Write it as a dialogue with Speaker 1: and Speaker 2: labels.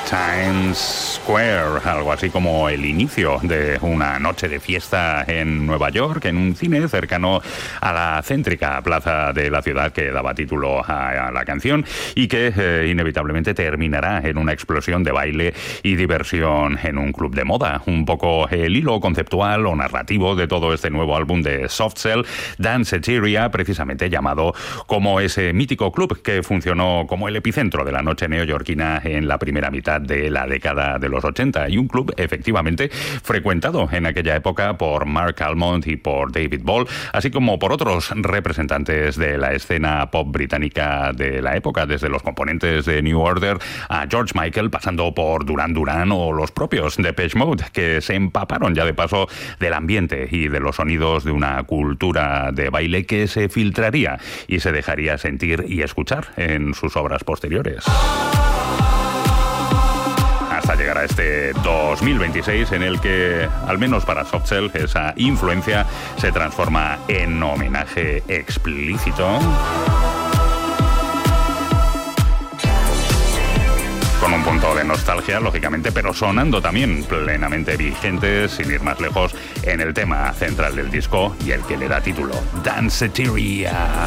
Speaker 1: Times Square, algo así como el inicio de una noche de fiesta en Nueva York, en un cine cercano a la céntrica plaza de la ciudad que daba título a la canción y que inevitablemente terminará en una explosión de baile y diversión en un club de moda. Un poco el hilo conceptual o narrativo de todo este nuevo álbum de Soft Cell, Danceteria, precisamente llamado como ese mítico club que funcionó como el epicentro de la noche neoyorquina en la primera mitad de la década de los 80, y un club efectivamente frecuentado en aquella época por Mark Almond y por David Ball, así como por otros representantes de la escena pop británica de la época, desde los componentes de New Order a George Michael, pasando por Duran Duran o los propios Depeche Mode, que se empaparon ya de paso del ambiente y de los sonidos de una cultura de baile que se filtraría y se dejaría sentir y escuchar en sus obras posteriores. Hasta llegar a este 2026 en el que, al menos para Soft Cell, esa influencia se transforma en homenaje explícito, con un punto de nostalgia, lógicamente, pero sonando también plenamente vigentes, sin ir más lejos, en el tema central del disco y el que le da título, Danceteria.